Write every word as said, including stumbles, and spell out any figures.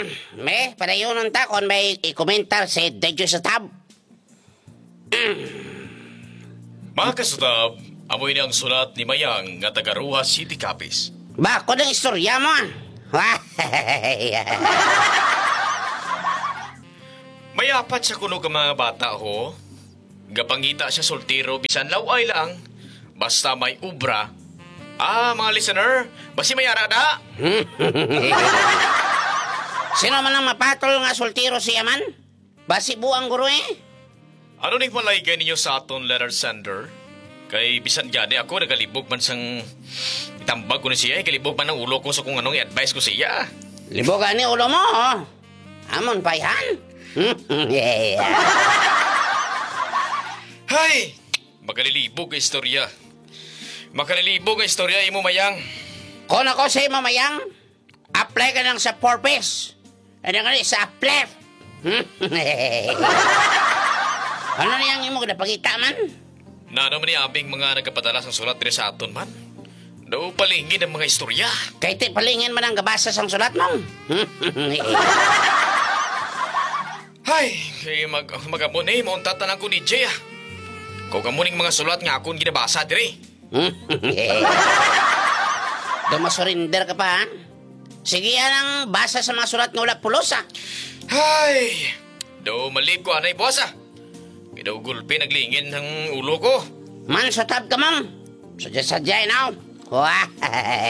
Me, padayon ta kung may i-komentar sa dedyo sa tab. Mga kasutab, amoy na ang sulat ni Mayang nga taga Rojas City, Capiz. Ba, ko ng istorya mo ah. May apat sa kuno ka mga bata ho. Gapangita siya soltero bisan laway lang. Basta may ubra. Ah, mga listener, basi may arada. Sino man ang mapatol nga soltero siya man? Basi buang guro eh. Ano ning malaygan ninyo sa aton letter sender? Kay bisan gani ako nagalibog man sang itambag ko na siya, ikalibog man ang ulo ko sa kung anong i-advise ko siya. Libogan ni ulo mo oh. Amon payhan. Hay! Magalilibog ang istorya. Magalilibog ang istorya, imo Mayang. Kung ako sa mamayang, apply ka lang sa purpose. Ano ka sa apply? Ano niyang imo napakita man? Na naman ni abing mga nagkapadala sa sulat rin sa aton man. Daw palingin ang mga istorya. Kay ti palingin man ang gabasa sang sulat mo. Hay! Kay mag, mag-amon eh, mauntatan ko ni Jay ah. Kung kamuning mga sulat nga akong ginabasa dire. Dumasurinder ka pa ha? Sige yan ang basa sa mga sulat nga wala pulos ah. Hay! Daw malib ko anay boss ah. Kaya daw gulpi naglingin ng ulo ko. Man, so tab ka ma'am. Sadya-sadya now. Wah!